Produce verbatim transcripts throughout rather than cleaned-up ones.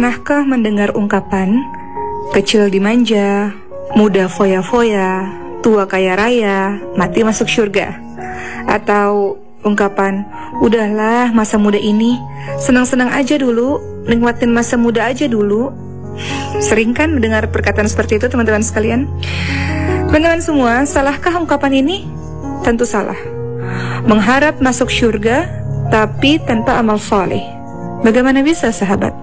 Pernahkah mendengar ungkapan kecil dimanja, muda foya-foya, tua kaya raya, mati masuk surga? Atau ungkapan, udahlah masa muda ini, senang-senang aja dulu, nikmatin masa muda aja dulu. Sering kan mendengar perkataan seperti itu teman-teman sekalian? Teman-teman semua, salahkah ungkapan ini? Tentu salah. Mengharap masuk surga tapi tanpa amal saleh, bagaimana bisa sahabat?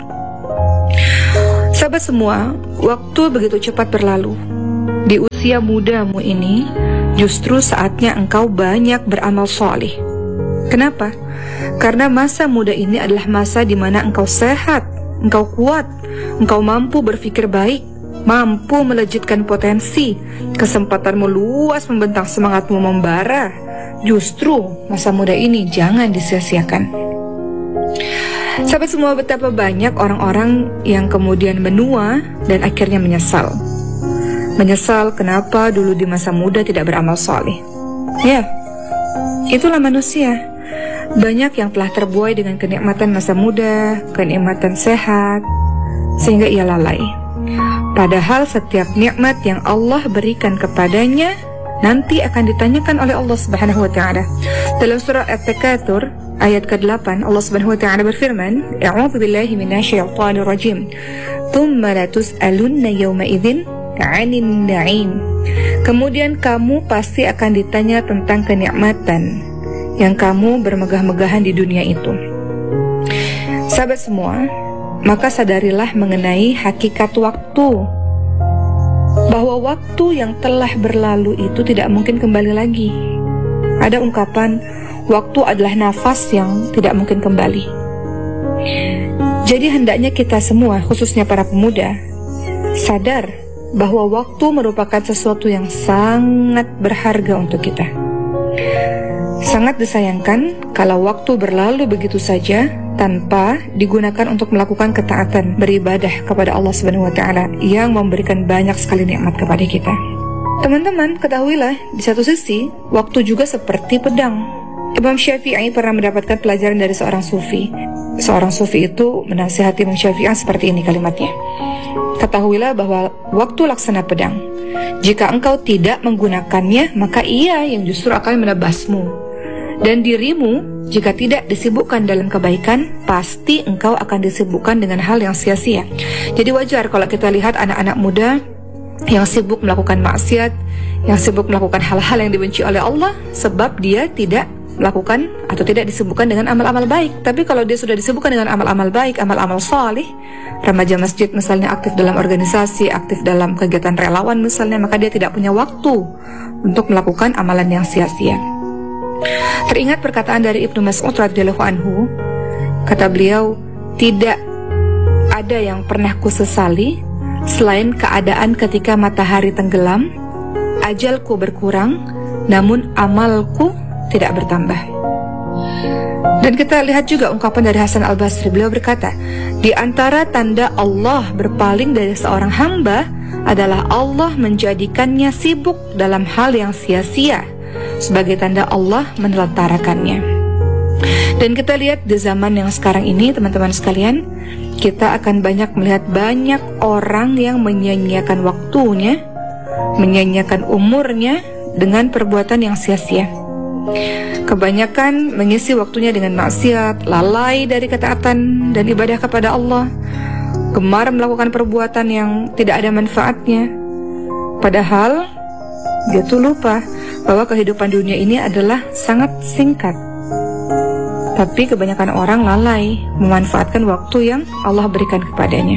Sahabat semua, waktu begitu cepat berlalu. Di usia mudamu ini, justru saatnya engkau banyak beramal saleh. Kenapa? Karena masa muda ini adalah masa di mana engkau sehat, engkau kuat, engkau mampu berpikir baik, mampu melejitkan potensi, kesempatanmu luas, membentang semangatmu membara. Justru masa muda ini jangan disia-siakan. Sahabat semua, betapa banyak orang-orang yang kemudian menua dan akhirnya menyesal. Menyesal kenapa dulu di masa muda tidak beramal saleh. Ya, itulah manusia. Banyak yang telah terbuai dengan kenikmatan masa muda, kenikmatan sehat, sehingga ia lalai. Padahal setiap nikmat yang Allah berikan kepadanya nanti akan ditanyakan oleh Allah Subhanahu wa taala. Dalam surah At-Takatsur ayat kedelapan, Allah Subhanahu wa taala berfirman, "A'udzu billahi minasyaitonir rajim. Tsumma la tus'alunna yawma idzin 'anin na'im." Kemudian kamu pasti akan ditanya tentang kenikmatan yang kamu bermegah-megahan di dunia itu. Sahabat semua, maka sadarilah mengenai hakikat waktu, bahwa waktu yang telah berlalu itu tidak mungkin kembali lagi. Ada ungkapan, waktu adalah nafas yang tidak mungkin kembali. Jadi hendaknya kita semua, khususnya para pemuda, sadar bahwa waktu merupakan sesuatu yang sangat berharga untuk kita. Sangat disayangkan kalau waktu berlalu begitu saja tanpa digunakan untuk melakukan ketaatan, beribadah kepada Allah Subhanahu wa taala yang memberikan banyak sekali nikmat kepada kita. Teman-teman, ketahuilah di satu sisi waktu juga seperti pedang. Imam Syafi'i pernah mendapatkan pelajaran dari seorang sufi. Seorang sufi itu menasihati Imam Syafi'i seperti ini kalimatnya. Ketahuilah bahwa waktu laksana pedang. Jika engkau tidak menggunakannya, maka ia yang justru akan menebasmu. Dan dirimu, jika tidak disibukkan dalam kebaikan, pasti engkau akan disibukkan dengan hal yang sia-sia. Jadi wajar kalau kita lihat anak-anak muda yang sibuk melakukan maksiat, yang sibuk melakukan hal-hal yang dibenci oleh Allah, sebab dia tidak melakukan atau tidak disibukkan dengan amal-amal baik. Tapi kalau dia sudah disibukkan dengan amal-amal baik, amal-amal salih, remaja masjid misalnya aktif dalam organisasi, aktif dalam kegiatan relawan misalnya, maka dia tidak punya waktu untuk melakukan amalan yang sia-sia. Teringat perkataan dari Ibnu Mas'ud radhiyallahu anhu, kata beliau, tidak ada yang pernah kusesali selain keadaan ketika matahari tenggelam, ajalku berkurang, namun amalku tidak bertambah. Dan kita lihat juga ungkapan dari Hasan Al-Basri, beliau berkata, di antara tanda Allah berpaling dari seorang hamba adalah Allah menjadikannya sibuk dalam hal yang sia-sia, sebagai tanda Allah menelantarkannya. Dan kita lihat di zaman yang sekarang ini, teman-teman sekalian, kita akan banyak melihat banyak orang yang menyia-nyiakan waktunya, menyia-nyiakan umurnya dengan perbuatan yang sia-sia. Kebanyakan mengisi waktunya dengan maksiat, lalai dari ketaatan dan ibadah kepada Allah, gemar melakukan perbuatan yang tidak ada manfaatnya. Padahal dia tuh lupa bahwa kehidupan dunia ini adalah sangat singkat. Tapi kebanyakan orang lalai memanfaatkan waktu yang Allah berikan kepadanya.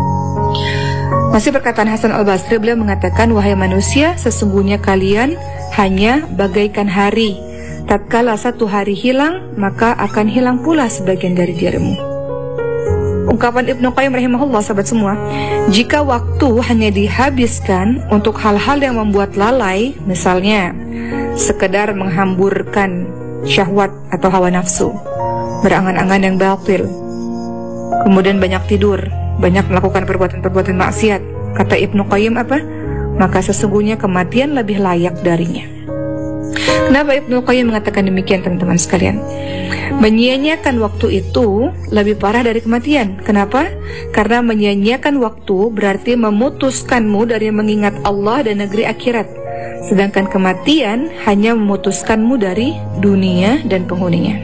Masih perkataan Hasan Al-Basri, beliau mengatakan, wahai manusia, sesungguhnya kalian hanya bagaikan hari. Tatkala satu hari hilang, maka akan hilang pula sebagian dari dirimu. Ungkapan Ibnu Qayyim rahimahullah, sahabat semua, jika waktu hanya dihabiskan untuk hal-hal yang membuat lalai, misalnya sekedar menghamburkan syahwat atau hawa nafsu, berangan-angan yang batil, kemudian banyak tidur, banyak melakukan perbuatan-perbuatan maksiat, kata Ibnu Qayyim apa? Maka sesungguhnya kematian lebih layak darinya. Kenapa Ibnu Qayyim mengatakan demikian, teman-teman sekalian? Menyia-nyiakan waktu itu lebih parah dari kematian. Kenapa? Karena menyia-nyiakan waktu berarti memutuskanmu dari mengingat Allah dan negeri akhirat. Sedangkan kematian hanya memutuskanmu dari dunia dan penghuninya.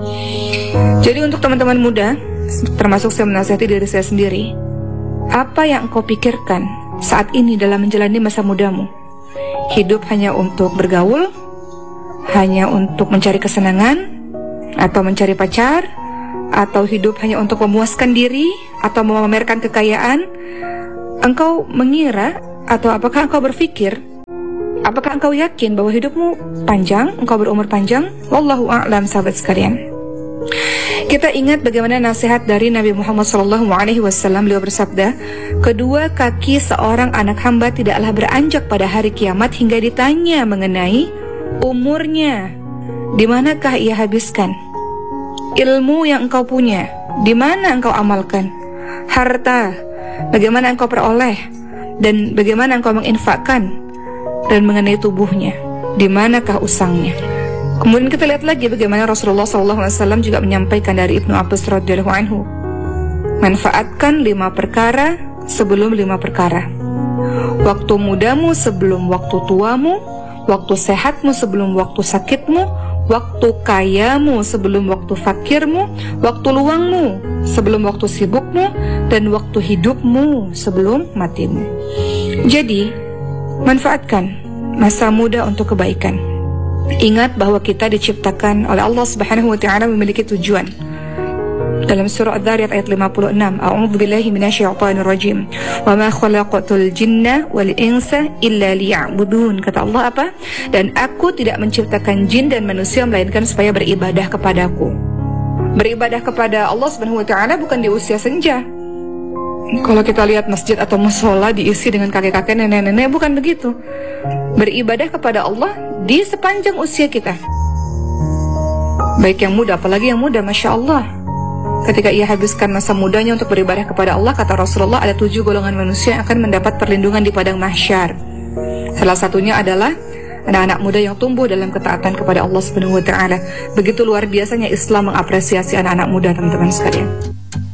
Jadi untuk teman-teman muda, termasuk saya menasihati diri saya sendiri, apa yang engkau pikirkan saat ini dalam menjalani masa mudamu? Hidup hanya untuk bergaul? Hanya untuk mencari kesenangan? Atau mencari pacar? Atau hidup hanya untuk memuaskan diri? Atau memamerkan kekayaan? Engkau mengira atau apakah engkau berpikir, apakah engkau yakin bahwa hidupmu panjang, engkau berumur panjang? Wallahu a'lam, sahabat sekalian. Kita ingat bagaimana nasihat dari Nabi Muhammad shallallahu alaihi wasallam. Beliau bersabda, kedua kaki seorang anak hamba tidaklah beranjak pada hari kiamat hingga ditanya mengenai umurnya, di manakah ia habiskan? Ilmu yang engkau punya, di mana engkau amalkan? Harta, bagaimana engkau peroleh? Dan bagaimana engkau menginfakkan? Dan mengenai tubuhnya, di manakah usangnya? Kemudian kita lihat lagi bagaimana Rasulullah shallallahu alaihi wasallam juga menyampaikan dari Ibnu Abbas radhiyallahu anhu, manfaatkan lima perkara sebelum lima perkara. Waktu mudamu sebelum waktu tuamu, waktu sehatmu sebelum waktu sakitmu, waktu kayamu sebelum waktu fakirmu, waktu luangmu sebelum waktu sibukmu, dan waktu hidupmu sebelum matimu. Jadi, manfaatkan masa muda untuk kebaikan. Ingat bahwa kita diciptakan oleh Allah Subhanahu wa taala memiliki tujuan. Dalam surah Adz-Dzariyat ayat lima puluh enam, A'udzu billahi minasyaitonir rajim. Wa ma khalaqatul jinna wal insa illa liya'budun. Kata Allah apa? Dan aku tidak menciptakan jin dan manusia melainkan supaya beribadah kepadaku. Beribadah kepada Allah Subhanahu wa taala bukan di usia senja. Kalau kita lihat masjid atau musola diisi dengan kakek-kakek, nenek-nenek, bukan begitu. Beribadah kepada Allah di sepanjang usia kita. Baik yang muda, apalagi yang muda, Masya Allah. Ketika ia habiskan masa mudanya untuk beribadah kepada Allah, kata Rasulullah, ada tujuh golongan manusia yang akan mendapat perlindungan di padang mahsyar. Salah satunya adalah anak-anak muda yang tumbuh dalam ketaatan kepada Allah Subhanahu wa taala. Begitu luar biasanya Islam mengapresiasi anak-anak muda, teman-teman sekalian.